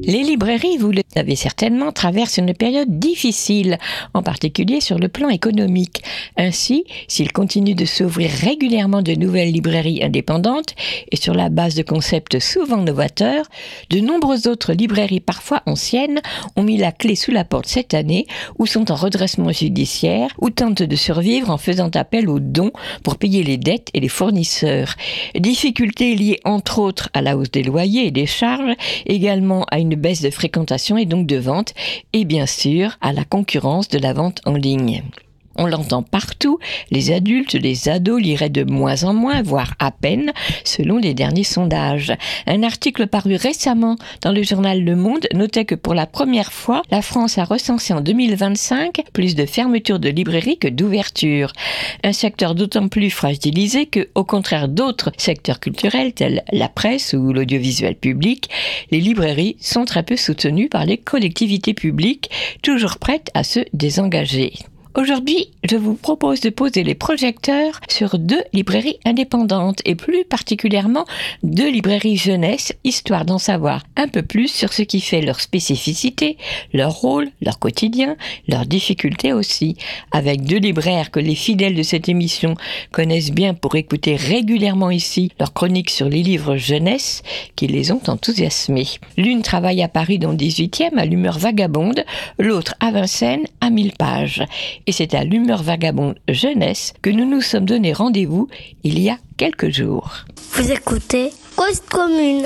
Les librairies, vous le savez certainement, traversent une période difficile, en particulier sur le plan économique. Ainsi, s'il continue de s'ouvrir régulièrement de nouvelles librairies indépendantes et sur la base de concepts souvent novateurs, de nombreuses autres librairies parfois anciennes ont mis la clé sous la porte cette année ou sont en redressement judiciaire ou tentent de survivre en faisant appel aux dons pour payer les dettes et les fournisseurs. Difficultés liées entre autres à la hausse des loyers et des charges, également à une baisse de fréquentation et donc de vente, et bien sûr à la concurrence de la vente en ligne. On l'entend partout, les adultes, les ados liraient de moins en moins, voire à peine, selon les derniers sondages. Un article paru récemment dans le journal Le Monde notait que pour la première fois, la France a recensé en 2025 plus de fermetures de librairies que d'ouvertures. Un secteur d'autant plus fragilisé que, au contraire d'autres secteurs culturels tels la presse ou l'audiovisuel public, les librairies sont très peu soutenues par les collectivités publiques, toujours prêtes à se désengager. Aujourd'hui, je vous propose de poser les projecteurs sur 2 librairies indépendantes et plus particulièrement 2 librairies jeunesse, histoire d'en savoir un peu plus sur ce qui fait leur spécificité, leur rôle, leur quotidien, leurs difficultés aussi, avec 2 libraires que les fidèles de cette émission connaissent bien pour écouter régulièrement ici leurs chroniques sur les livres jeunesse qui les ont enthousiasmés. L'une travaille à Paris dans le 18e à l'Humeur Vagabonde, l'autre à Vincennes à 1000 pages. Et c'est à l'Humeur Vagabonde Jeunesse que nous nous sommes donné rendez-vous il y a quelques jours. Vous écoutez Cause Commune.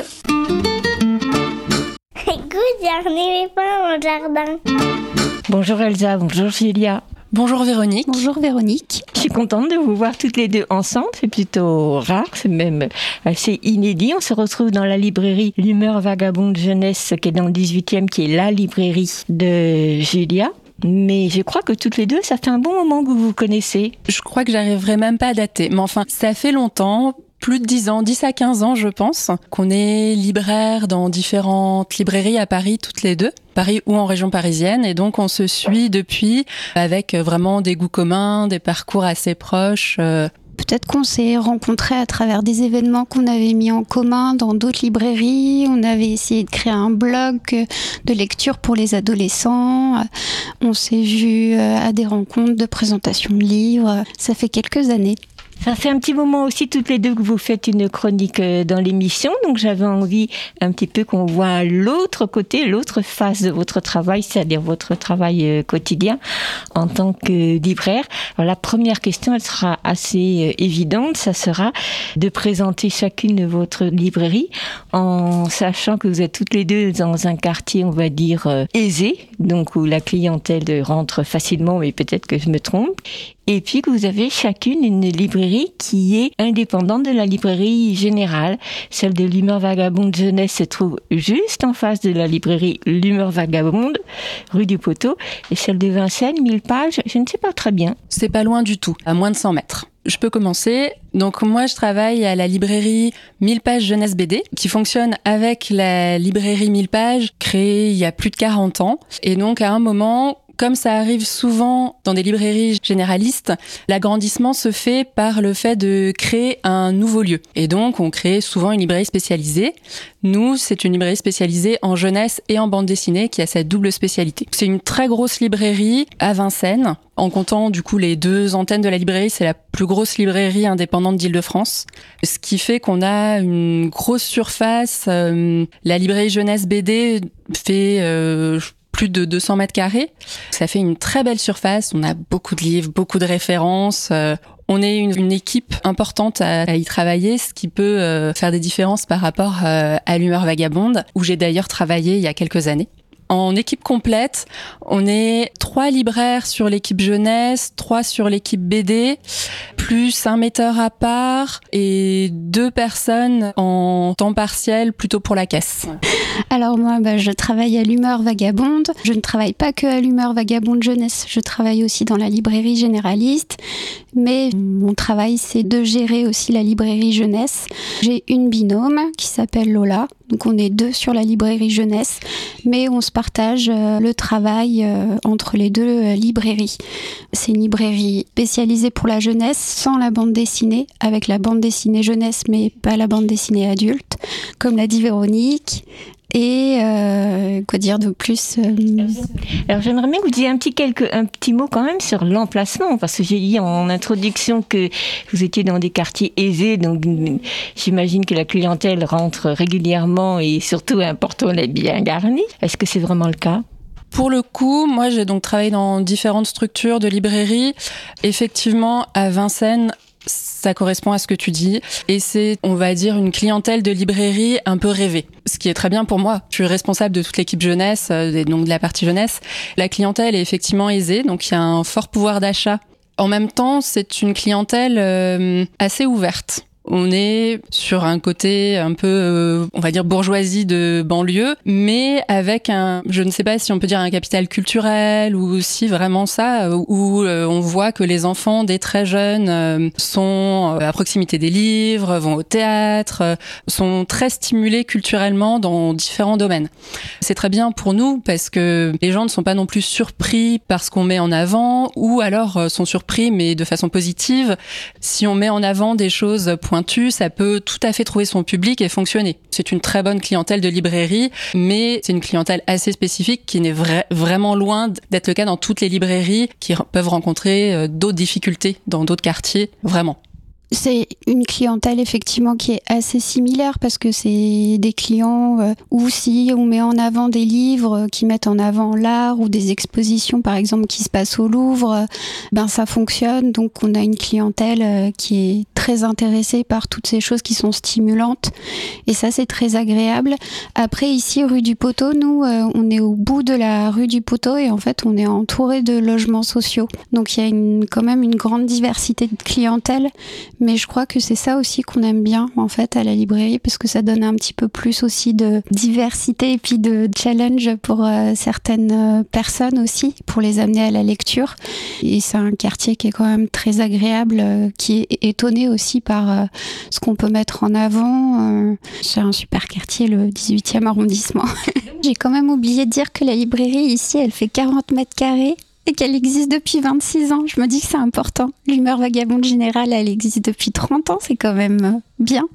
Écoute, j'ai les pas au jardin. Bonjour Elsa, bonjour Julia. Bonjour Véronique. Bonjour Véronique. Je suis contente de vous voir toutes les deux ensemble, c'est plutôt rare, c'est même assez inédit. On se retrouve dans la librairie L'Humeur Vagabonde Jeunesse qui est dans le 18e, qui est la librairie de Julia. Mais je crois que toutes les deux, ça fait un bon moment que vous vous connaissez. Je crois que j'arriverai même pas à dater. Mais enfin, ça fait longtemps, plus de 10 ans, 10 à 15 ans je pense, qu'on est libraire dans différentes librairies à Paris toutes les deux. Paris ou en région parisienne. Et donc on se suit depuis avec vraiment des goûts communs, des parcours assez proches. Peut-être qu'on s'est rencontrés à travers des événements qu'on avait mis en commun dans d'autres librairies. On avait essayé de créer un blog de lecture pour les adolescents. On s'est vus à des rencontres de présentation de livres. Ça fait quelques années. Ça fait un petit moment aussi toutes les deux que vous faites une chronique dans l'émission, donc j'avais envie un petit peu qu'on voit l'autre côté, l'autre face de votre travail, c'est-à-dire votre travail quotidien en tant que libraire. Alors la première question, elle sera assez évidente, ça sera de présenter chacune de votre librairie en sachant que vous êtes toutes les deux dans un quartier, on va dire, aisé, donc où la clientèle rentre facilement, mais peut-être que je me trompe. Et puis que vous avez chacune une librairie qui est indépendante de la librairie générale. Celle de l'Humeur Vagabonde Jeunesse se trouve juste en face de la librairie L'Humeur Vagabonde, rue du Poteau. Et celle de Vincennes, 1000 pages, je ne sais pas très bien. C'est pas loin du tout, à moins de 100 mètres. Je peux commencer. Donc moi, je travaille à la librairie 1000 pages Jeunesse BD, qui fonctionne avec la librairie 1000 pages, créée il y a plus de 40 ans. Et donc à un moment, comme ça arrive souvent dans des librairies généralistes, l'agrandissement se fait par le fait de créer un nouveau lieu. Et donc, on crée souvent une librairie spécialisée. Nous, c'est une librairie spécialisée en jeunesse et en bande dessinée qui a cette double spécialité. C'est une très grosse librairie à Vincennes. En comptant du coup les 2 antennes de la librairie, c'est la plus grosse librairie indépendante d'Île-de-France. Ce qui fait qu'on a une grosse surface. La librairie jeunesse BD fait plus de 200 mètres carrés. Ça fait une très belle surface. On a beaucoup de livres, beaucoup de références. On est une équipe importante à y travailler, ce qui peut faire des différences par rapport à l'Humeur Vagabonde, où j'ai d'ailleurs travaillé il y a quelques années. En équipe complète, on est 3 libraires sur l'équipe jeunesse, 3 sur l'équipe BD, plus un metteur à part et 2 personnes en temps partiel plutôt pour la caisse. Alors moi, je travaille à l'Humeur Vagabonde. Je ne travaille pas que à l'Humeur Vagabonde Jeunesse, je travaille aussi dans la librairie généraliste. Mais mon travail, c'est de gérer aussi la librairie jeunesse. J'ai une binôme qui s'appelle Lola. Donc on est 2 sur la librairie jeunesse, mais on se partage le travail entre les 2 librairies. C'est une librairie spécialisée pour la jeunesse, sans la bande dessinée, avec la bande dessinée jeunesse, mais pas la bande dessinée adulte, comme l'a dit Véronique. Et quoi dire de plus Alors j'aimerais bien que vous disiez un petit mot quand même sur l'emplacement, parce que j'ai dit en introduction que vous étiez dans des quartiers aisés, donc j'imagine que la clientèle rentre régulièrement et surtout un porte-monnaie bien garni. Est-ce que c'est vraiment le cas ? Pour le coup, moi j'ai donc travaillé dans différentes structures de librairie. Effectivement, à Vincennes, ça correspond à ce que tu dis. Et c'est, on va dire, une clientèle de librairie un peu rêvée. Ce qui est très bien pour moi. Je suis responsable de toute l'équipe jeunesse, donc de la partie jeunesse. La clientèle est effectivement aisée, donc il y a un fort pouvoir d'achat. En même temps, c'est une clientèle assez ouverte. On est sur un côté un peu, on va dire, bourgeoisie de banlieue, mais avec je ne sais pas si on peut dire un capital culturel ou si vraiment ça, où on voit que les enfants des très jeunes sont à proximité des livres, vont au théâtre, sont très stimulés culturellement dans différents domaines. C'est très bien pour nous parce que les gens ne sont pas non plus surpris par ce qu'on met en avant, ou alors sont surpris mais de façon positive. Si on met en avant des choses pointues, ça peut tout à fait trouver son public et fonctionner. C'est une très bonne clientèle de librairie, mais c'est une clientèle assez spécifique qui n'est vraiment loin d'être le cas dans toutes les librairies qui peuvent rencontrer d'autres difficultés dans d'autres quartiers, vraiment. C'est une clientèle effectivement qui est assez similaire parce que c'est des clients où si on met en avant des livres qui mettent en avant l'art ou des expositions par exemple qui se passent au Louvre, ben ça fonctionne. Donc on a une clientèle qui est très intéressée par toutes ces choses qui sont stimulantes et ça c'est très agréable. Après ici rue du Poteau, nous on est au bout de la rue du Poteau et en fait on est entouré de logements sociaux. Donc il y a quand même une grande diversité de clientèle. Mais je crois que c'est ça aussi qu'on aime bien en fait à la librairie parce que ça donne un petit peu plus aussi de diversité et puis de challenge pour certaines personnes aussi pour les amener à la lecture. Et c'est un quartier qui est quand même très agréable, qui est étonné aussi par ce qu'on peut mettre en avant. C'est un super quartier, le 18e arrondissement. J'ai quand même oublié de dire que la librairie ici, elle fait 40 mètres carrés. Et qu'elle existe depuis 26 ans. Je me dis que c'est important. L'Humeur Vagabonde Générale, elle existe depuis 30 ans, c'est quand même bien.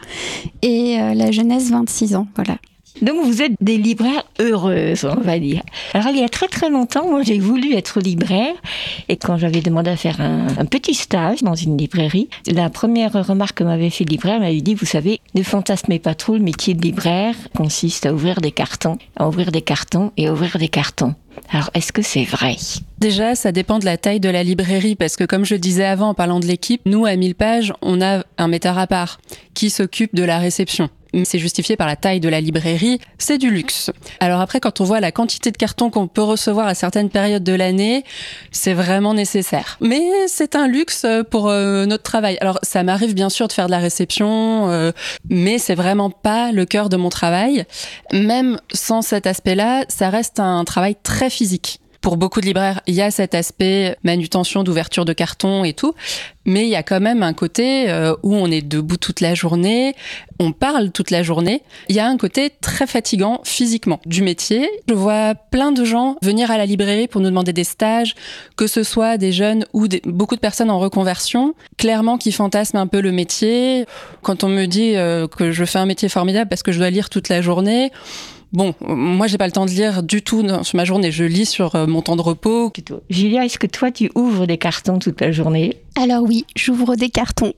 Et la jeunesse, 26 ans, voilà. Donc vous êtes des libraires heureuses, on va dire. Alors il y a très très longtemps, moi j'ai voulu être libraire et quand j'avais demandé à faire un petit stage dans une librairie, la première remarque que m'avait fait le libraire m'avait dit, vous savez, ne fantasmez pas trop, le métier de libraire consiste à ouvrir des cartons, à ouvrir des cartons et à ouvrir des cartons. Alors, est-ce que c'est vrai ? Déjà, ça dépend de la taille de la librairie, parce que comme je le disais avant en parlant de l'équipe, nous, à 1000 pages, on a un metteur à part qui s'occupe de la réception. C'est justifié par la taille de la librairie, c'est du luxe. Alors après, quand on voit la quantité de cartons qu'on peut recevoir à certaines périodes de l'année, c'est vraiment nécessaire. Mais c'est un luxe pour notre travail. Alors ça m'arrive bien sûr de faire de la réception, mais c'est vraiment pas le cœur de mon travail. Même sans cet aspect-là, ça reste un travail très physique. Pour beaucoup de libraires, il y a cet aspect manutention, d'ouverture de carton et tout, mais il y a quand même un côté où on est debout toute la journée, on parle toute la journée. Il y a un côté très fatigant physiquement du métier. Je vois plein de gens venir à la librairie pour nous demander des stages, que ce soit des jeunes ou beaucoup de personnes en reconversion, clairement qui fantasment un peu le métier. Quand on me dit que je fais un métier formidable parce que je dois lire toute la journée, bon, moi, j'ai pas le temps de lire du tout sur ma journée. Je lis sur mon temps de repos. Julia, est-ce que toi, tu ouvres des cartons toute la journée ? Alors oui, j'ouvre des cartons.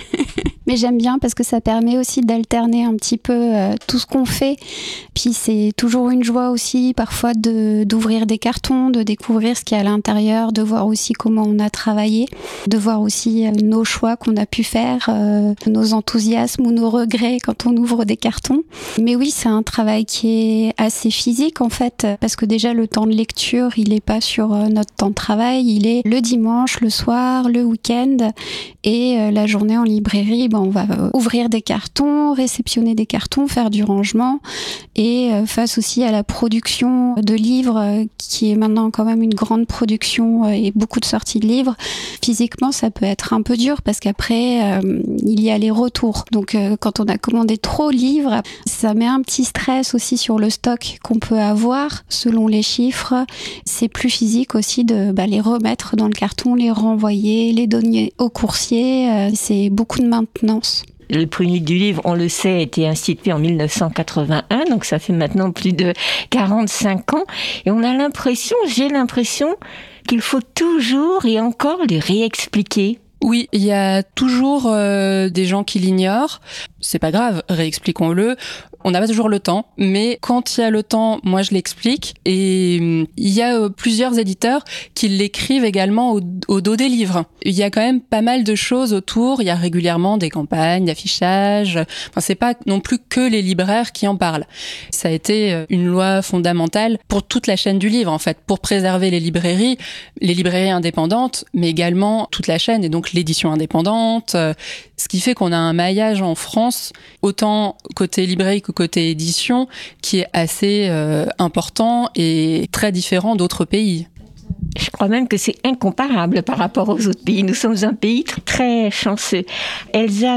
Mais j'aime bien parce que ça permet aussi d'alterner un petit peu tout ce qu'on fait. Puis c'est toujours une joie aussi parfois d'ouvrir des cartons, de découvrir ce qu'il y a à l'intérieur, de voir aussi comment on a travaillé, de voir aussi nos choix qu'on a pu faire, nos enthousiasmes ou nos regrets quand on ouvre des cartons. Mais oui, c'est un travail qui est assez physique en fait, parce que déjà le temps de lecture, il n'est pas sur notre temps de travail, il est le dimanche, le soir, le week-end et la journée en librairie. On va ouvrir des cartons, réceptionner des cartons, faire du rangement et face aussi à la production de livres qui est maintenant quand même une grande production et beaucoup de sorties de livres. Physiquement, ça peut être un peu dur parce qu'après, il y a les retours. Donc quand on a commandé trop de livres, ça met un petit stress aussi sur le stock qu'on peut avoir selon les chiffres. C'est plus physique aussi de les remettre dans le carton, les renvoyer, les donner au coursier. C'est beaucoup de maintenance. Le prix du livre, on le sait, a été institué en 1981, donc ça fait maintenant plus de 45 ans. Et j'ai l'impression qu'il faut toujours et encore le réexpliquer. Oui, il y a toujours des gens qui l'ignorent. C'est pas grave, réexpliquons-le. On n'a pas toujours le temps, mais quand il y a le temps, moi je l'explique. Et il y a plusieurs éditeurs qui l'écrivent également au dos des livres. Il y a quand même pas mal de choses autour. Il y a régulièrement des campagnes d'affichage. Enfin, c'est pas non plus que les libraires qui en parlent. Ça a été une loi fondamentale pour toute la chaîne du livre, en fait, pour préserver les librairies indépendantes, mais également toute la chaîne, et donc l'édition indépendante. Ce qui fait qu'on a un maillage en France, autant côté librairie que côté édition, qui est assez important et très différent d'autres pays. Je crois même que c'est incomparable par rapport aux autres pays. Nous sommes un pays très chanceux. Elsa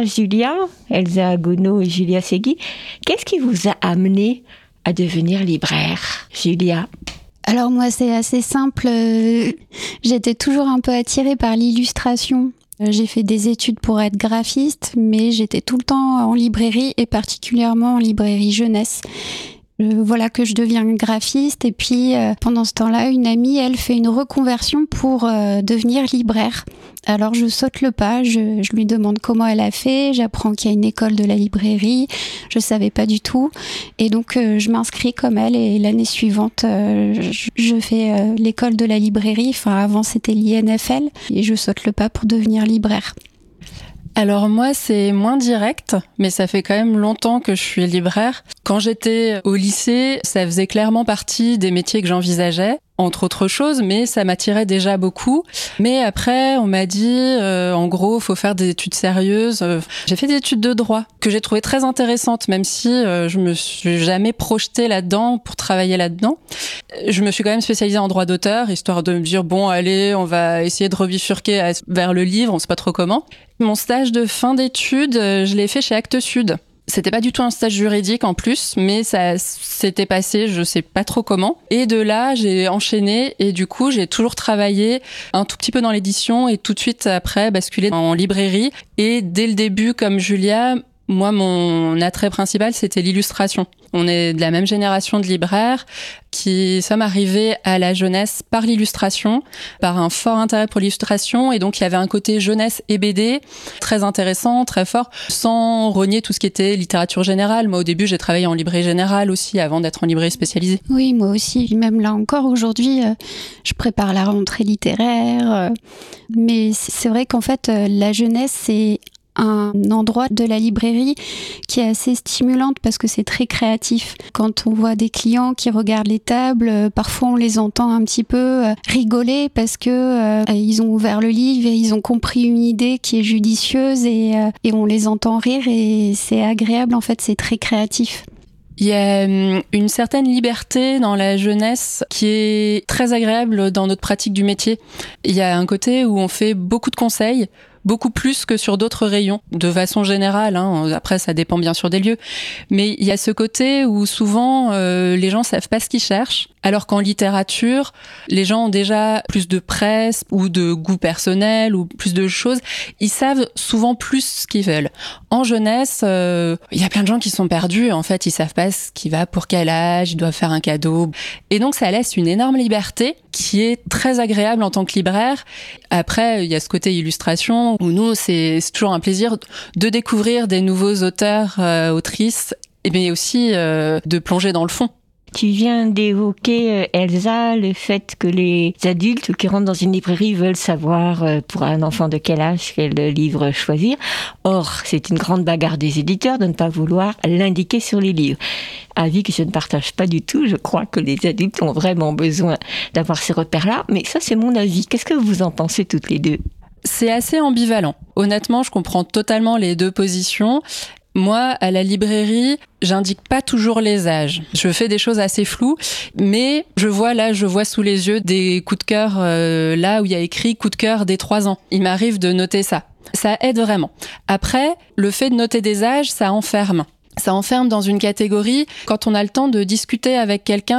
Gounod et Julia Segui, qu'est-ce qui vous a amené à devenir libraire, Julia ? Alors moi, c'est assez simple. J'étais toujours un peu attirée par l'illustration. J'ai fait des études pour être graphiste, mais j'étais tout le temps en librairie et particulièrement en librairie jeunesse. Voilà que je deviens graphiste et puis pendant ce temps-là, une amie, elle fait une reconversion pour devenir libraire. Alors je saute le pas, je lui demande comment elle a fait, j'apprends qu'il y a une école de la librairie, je savais pas du tout et donc je m'inscris comme elle et l'année suivante je fais l'école de la librairie, enfin avant c'était l'INFL et je saute le pas pour devenir libraire. Alors moi, c'est moins direct, mais ça fait quand même longtemps que je suis libraire. Quand j'étais au lycée, ça faisait clairement partie des métiers que j'envisageais, entre autres choses, mais ça m'attirait déjà beaucoup. Mais après, on m'a dit, en gros, faut faire des études sérieuses. J'ai fait des études de droit, que j'ai trouvées très intéressantes, même si je me suis jamais projetée là-dedans pour travailler là-dedans. Je me suis quand même spécialisée en droit d'auteur, histoire de me dire, bon, allez, on va essayer de rebifurquer vers le livre, on sait pas trop comment. Mon stage de fin d'études, je l'ai fait chez Actes Sud. C'était pas du tout un stage juridique en plus, mais ça s'était passé, je sais pas trop comment. Et de là, j'ai enchaîné et du coup, j'ai toujours travaillé un tout petit peu dans l'édition et tout de suite après basculé en librairie. Et dès le début, comme Julia, moi, mon attrait principal, c'était l'illustration. On est de la même génération de libraires qui sommes arrivés à la jeunesse par l'illustration, par un fort intérêt pour l'illustration. Et donc, il y avait un côté jeunesse et BD très intéressant, très fort, sans renier tout ce qui était littérature générale. Moi, au début, j'ai travaillé en librairie générale aussi, avant d'être en librairie spécialisée. Oui, moi aussi. Même là encore, aujourd'hui, je prépare la rentrée littéraire. Mais c'est vrai qu'en fait, la jeunesse, c'est un endroit de la librairie qui est assez stimulante parce que c'est très créatif. Quand on voit des clients qui regardent les tables, parfois on les entend un petit peu rigoler parce que ils ont ouvert le livre et ils ont compris une idée qui est judicieuse et on les entend rire et c'est agréable, en fait, c'est très créatif. Il y a une certaine liberté dans la jeunesse qui est très agréable dans notre pratique du métier. Il y a un côté où on fait beaucoup de conseils, beaucoup plus que sur d'autres rayons, de façon générale. Après, ça dépend bien sûr des lieux. Mais il y a ce côté où souvent, les gens savent pas ce qu'ils cherchent, alors qu'en littérature, les gens ont déjà plus de presse ou de goût personnel ou plus de choses. Ils savent souvent plus ce qu'ils veulent. En jeunesse, il y a plein de gens qui sont perdus. En fait, ils savent pas ce qui va pour quel âge, ils doivent faire un cadeau. Et donc, ça laisse une énorme liberté qui est très agréable en tant que libraire. Après, il y a ce côté illustration où nous, c'est toujours un plaisir de découvrir des nouveaux auteurs, autrices, mais aussi de plonger dans le fond. Tu viens d'évoquer, Elsa, le fait que les adultes qui rentrent dans une librairie veulent savoir pour un enfant de quel âge, quel livre choisir. Or, c'est une grande bagarre des éditeurs de ne pas vouloir l'indiquer sur les livres. Avis que je ne partage pas du tout. Je crois que les adultes ont vraiment besoin d'avoir ces repères-là. Mais ça, c'est mon avis. Qu'est-ce que vous en pensez toutes les deux ? C'est assez ambivalent. Honnêtement, je comprends totalement les deux positions. Moi, à la librairie, j'indique pas toujours les âges. Je fais des choses assez floues, mais je vois sous les yeux des coups de cœur, là où il y a écrit coup de cœur des 3 ans. Il m'arrive de noter ça. Ça aide vraiment. Après, le fait de noter des âges, ça enferme. Ça enferme dans une catégorie. Quand on a le temps de discuter avec quelqu'un,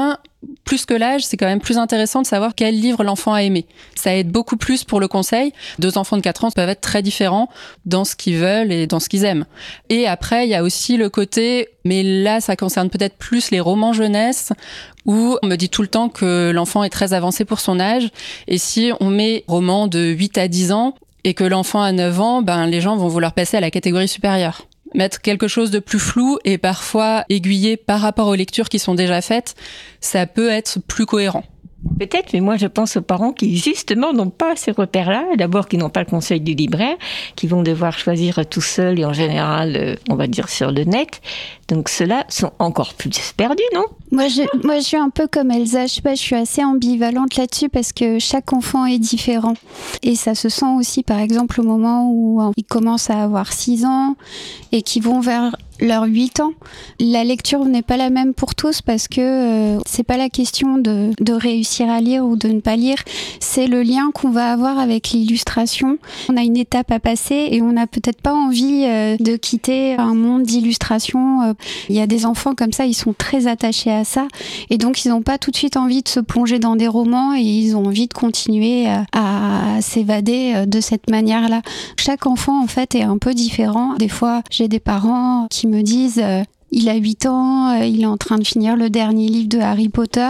plus que l'âge, c'est quand même plus intéressant de savoir quel livre l'enfant a aimé. Ça aide beaucoup plus pour le conseil. 2 enfants de 4 ans peuvent être très différents dans ce qu'ils veulent et dans ce qu'ils aiment. Et après, il y a aussi le côté, mais là, ça concerne peut-être plus les romans jeunesse, où on me dit tout le temps que l'enfant est très avancé pour son âge. Et si on met roman de 8 à 10 ans et que l'enfant a 9 ans, les gens vont vouloir passer à la catégorie supérieure. Mettre quelque chose de plus flou et parfois aiguillé par rapport aux lectures qui sont déjà faites, ça peut être plus cohérent. Peut-être, mais moi je pense aux parents qui justement n'ont pas ces repères-là, d'abord qui n'ont pas le conseil du libraire, qui vont devoir choisir tout seuls et en général, on va dire sur le net. Donc ceux-là sont encore plus perdus, non ? Moi, je suis un peu comme Elsa, je sais pas, je suis assez ambivalente là-dessus parce que chaque enfant est différent. Et ça se sent aussi, par exemple, au moment où ils commencent à avoir 6 ans et qu'ils vont vers leurs 8 ans. La lecture n'est pas la même pour tous parce que c'est pas la question de réussir à lire ou de ne pas lire, c'est le lien qu'on va avoir avec l'illustration. On a une étape à passer et on n'a peut-être pas envie de quitter un monde d'illustration. Il y a des enfants comme ça, ils sont très attachés à ça et donc ils n'ont pas tout de suite envie de se plonger dans des romans et ils ont envie de continuer à s'évader de cette manière-là. Chaque enfant en fait est un peu différent. Des fois, j'ai des parents qui me disent il a 8 ans, il est en train de finir le dernier livre de Harry Potter.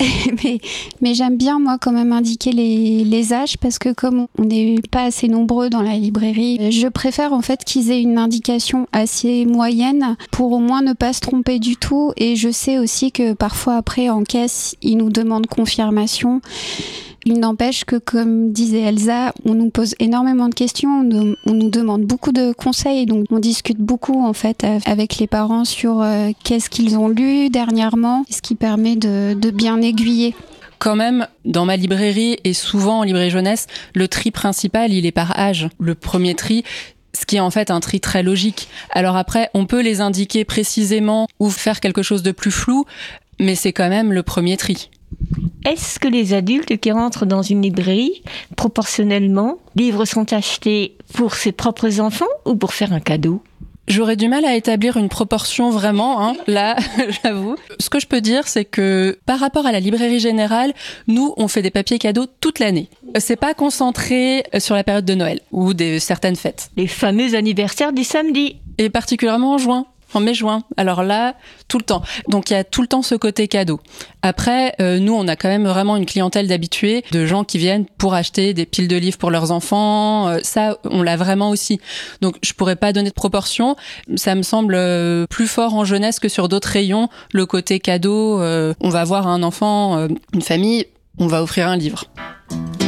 mais j'aime bien, moi, quand même indiquer les âges parce que comme on n'est pas assez nombreux dans la librairie, je préfère en fait qu'ils aient une indication assez moyenne pour au moins ne pas se tromper du tout. Et je sais aussi que parfois après, en caisse, ils nous demandent confirmation. Il n'empêche que, comme disait Elsa, on nous pose énormément de questions, on nous demande beaucoup de conseils, donc on discute beaucoup en fait avec les parents sur qu'est-ce qu'ils ont lu dernièrement, ce qui permet de bien aiguiller. Quand même, dans ma librairie et souvent en librairie jeunesse, le tri principal, il est par âge. Le premier tri, ce qui est en fait un tri très logique. Alors après, on peut les indiquer précisément ou faire quelque chose de plus flou, mais c'est quand même le premier tri. Est-ce que les adultes qui rentrent dans une librairie, proportionnellement, livres sont achetés pour ses propres enfants ou pour faire un cadeau ? J'aurais du mal à établir une proportion vraiment, là, j'avoue. Ce que je peux dire, c'est que par rapport à la librairie générale, nous, on fait des papiers cadeaux toute l'année. C'est pas concentré sur la période de Noël ou certaines fêtes. Les fameux anniversaires du samedi. Et particulièrement en juin. En mai-juin. Alors là, tout le temps. Donc il y a tout le temps ce côté cadeau. Après, nous, on a quand même vraiment une clientèle d'habitués, de gens qui viennent pour acheter des piles de livres pour leurs enfants. Ça, on l'a vraiment aussi. Donc je pourrais pas donner de proportion. Ça me semble plus fort en jeunesse que sur d'autres rayons. Le côté cadeau, on va voir un enfant, une famille, on va offrir un livre.